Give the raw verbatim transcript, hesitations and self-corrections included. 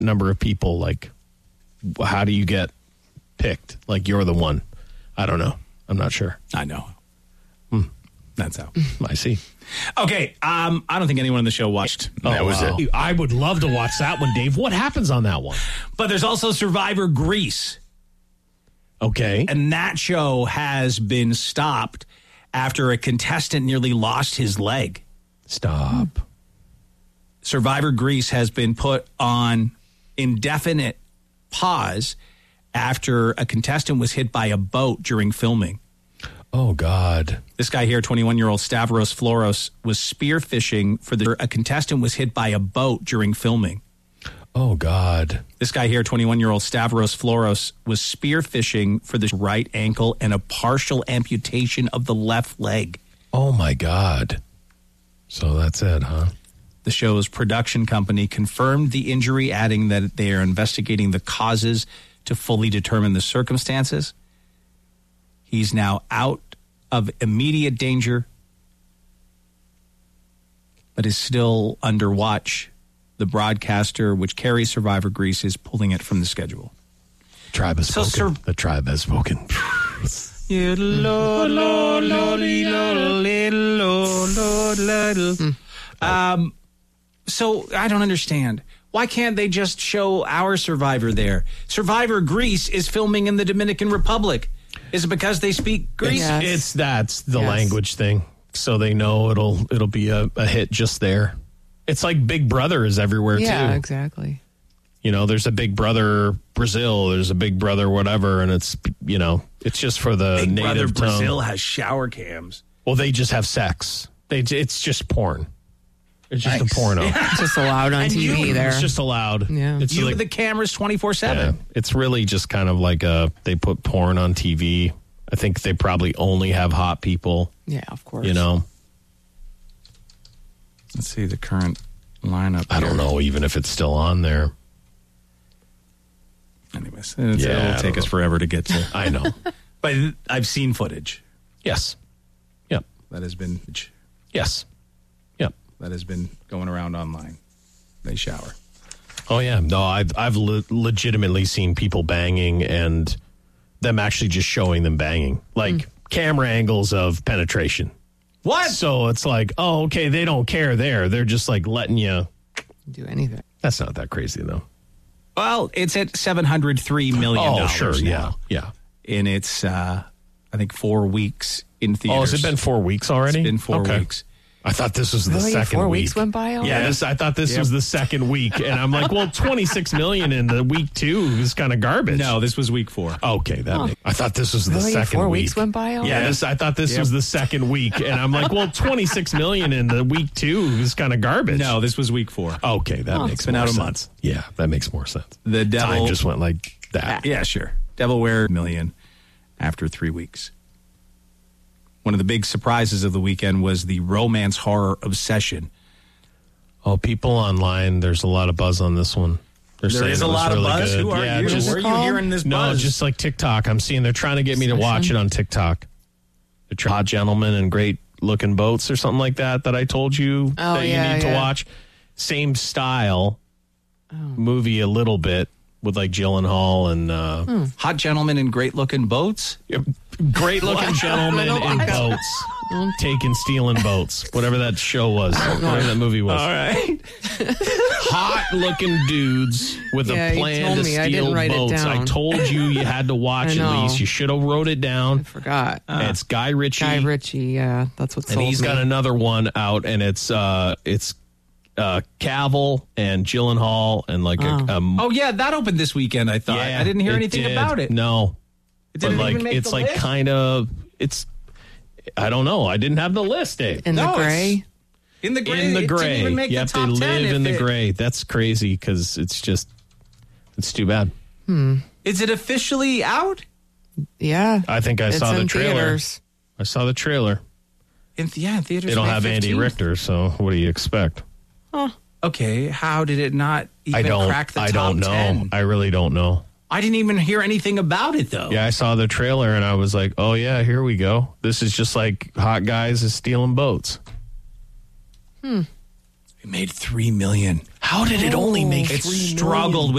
number of people, like, how do you get picked? Like, you're the one. I don't know. I'm not sure. I know. Hmm. That's how. I see. Okay, um, I don't think anyone on the show watched. Oh, that was wow. it. I would love to watch that one, Dave. What happens on that one? But there's also Survivor Greece. Okay. And that show has been stopped after a contestant nearly lost his leg. Stop. Survivor Greece has been put on indefinite pause after a contestant was hit by a boat during filming. Oh, God. This guy here, twenty-one-year-old Stavros Floros, was spearfishing for the... A contestant was hit by a boat during filming. Oh, God. This guy here, twenty-one-year-old Stavros Floros, was spearfishing for the right ankle and a partial amputation of the left leg. Oh, my God. So that's it, huh? The show's production company confirmed the injury, adding that they are investigating the causes to fully determine the circumstances. He's now out of immediate danger, but is still under watch. The broadcaster, which carries Survivor Greece, is pulling it from the schedule. Tribe has So, spoken. sir- the tribe has spoken. Um, so I don't understand. Why can't they just show our Survivor there? Survivor Greece is filming in the Dominican Republic. Is it because they speak Greece? Yes. It's that's the Yes. language thing. So they know it'll it'll be a, a hit just there. It's like Big Brother is everywhere Yeah, too. exactly. You know, there's a Big Brother Brazil, there's a Big Brother whatever, and it's you know, it's just for the Big Brother native tongue. Brazil has shower cams. Well, they just have sex. They it's just porn. It's just Nice. a porno. It's just allowed on And T V you- there. It's just allowed. Yeah. It's You like, the cameras twenty-four yeah, seven. it's really just kind of like a they put porn on T V. I think they probably only have hot people. Yeah, of course. You know, Let's see the current lineup. I don't here. know even if it's still on there. Anyways, it's, Yeah, I it'll don't take us know. forever to get to. I know. But I've seen footage Yes. Yep. that has been Yes. Yep. that has been going around online. They shower. Oh yeah. No, I've I've le- legitimately seen people banging and them actually just showing them banging, like camera angles of penetration. What? So it's like, oh, okay, they don't care there. They're just like letting you. Do anything. That's not that crazy though. Well, it's at seven hundred three million dollars. Oh, sure. Yeah. now. Yeah. In its, uh, I think, four weeks in theaters. Oh, has it been four weeks already? It's been four Okay. weeks. I thought this was the Really? second Four week. weeks went by already? Yeah, this, I thought this Yep. was the second week, and I'm like, well, twenty-six million in the week two is kind of garbage. No, this was week four. Okay, that. Makes, I thought this was the Really? second Four week. weeks went by already? Yeah, this, I thought this Yep. was the second week, and I'm like, well, twenty-six million in the week two is kind of garbage. No, this was week four. Okay, that makes It's been more out a sense. month. Yeah, that makes more sense. The devil Time just went like that. Yeah, sure. Devilware million after three weeks. One of the big surprises of the weekend was the romance horror Obsession. Oh, people online, there's a lot of buzz on this one. They're There saying is a it was lot really of buzz. good. Who are yeah, you? just- Where are you called? hearing this No, buzz? just like TikTok. I'm seeing they're trying to get me to watch it on TikTok. The tr- hot gentlemen and great looking boats or something like that that I told you Oh, that yeah, you need to yeah. watch. Same style movie a little bit with like Gyllenhaal and uh, Hot gentlemen in great looking boats. great looking gentlemen in boats. Taking, stealing boats. Whatever that show was. Whatever that movie was. All right. Hot looking dudes with Yeah, a you plan told to me. I steal didn't write it boats. I down. told you you had to watch I at know. least. You should have wrote it down. Forgot. it's Guy Ritchie. Guy Ritchie, yeah. That's what and sold he's me. got another one out, and it's uh, it's uh, Cavill and Gyllenhaal and like a, um, Oh, yeah, that opened this weekend, I thought. yeah, I didn't hear anything did. about it. No, It but didn't like even make it's the like list? kind of it's. I don't know. I didn't have the list, Dave. In No, the it's- gray. In the gray. in the It didn't gray. even make Yep, the top they ten live if in the it- gray. That's crazy because it's just it's too bad. Is it officially out? Yeah. I think I it's saw the in trailer. theaters. I saw the trailer. In th- yeah, in theaters. They don't May have Andy fifteenth. Richter, so what do you expect? Okay, how did it not even I don't. crack the I top don't know. ten? I really don't know. I didn't even hear anything about it, though. Yeah, I saw the trailer and I was like, "Oh yeah, here we go. This is just like hot guys is stealing boats." It made three million. How did it only make It three million? struggled with